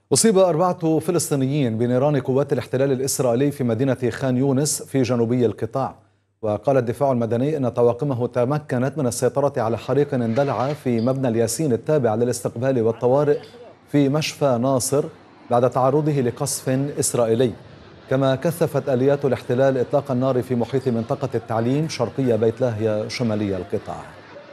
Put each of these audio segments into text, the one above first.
أصيب 4 فلسطينيين بنيران قوات الاحتلال الإسرائيلي في مدينة خان يونس في جنوبي القطاع. وقال الدفاع المدني أن طواقمه تمكنت من السيطرة على حريق اندلع في مبنى الياسين التابع للاستقبال والطوارئ في مشفى ناصر بعد تعرضه لقصف إسرائيلي. كما كثفت آليات الاحتلال إطلاق النار في محيط منطقة التعليم شرقي بيت لاهيا شمالي القطاع.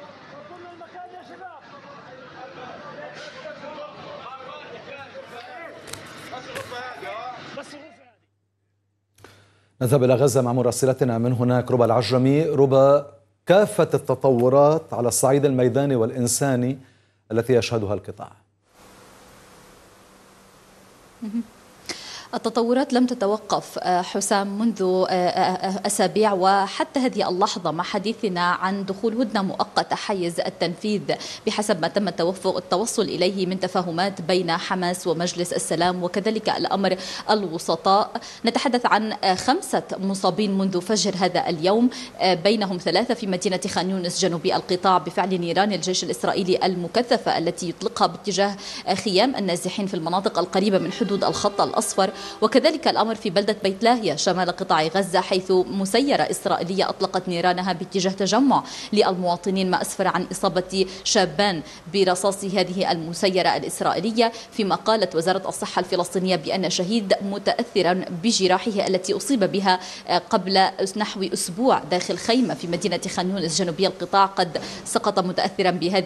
نذهب إلى غزة مع مراسلتنا من هناك ربى العجمي. ربى، كافة التطورات على الصعيد الميداني والإنساني التي يشهدها القطاع. التطورات لم تتوقف حسام منذ أسابيع وحتى هذه اللحظة مع حديثنا عن دخول هدنة مؤقتة حيز التنفيذ بحسب ما تم التوصل إليه من تفاهمات بين حماس ومجلس السلام وكذلك الأمر الوسطاء. نتحدث عن 5 مصابين منذ فجر هذا اليوم، بينهم 3 في مدينة خان يونس جنوبي القطاع بفعل نيران الجيش الإسرائيلي المكثفة التي يطلقها باتجاه خيام النازحين في المناطق القريبة من حدود الخط الأصفر. وكذلك الأمر في بلدة بيت لاهيا شمال قطاع غزة، حيث مسيرة إسرائيلية أطلقت نيرانها باتجاه تجمع للمواطنين، ما أسفر عن إصابة شابان برصاص هذه المسيرة الإسرائيلية. فيما قالت وزارة الصحة الفلسطينية بأن شهيد متأثرا بجراحه التي أصيب بها قبل نحو أسبوع داخل خيمة في مدينة خان يونس جنوبي القطاع قد سقط متأثرا بهذه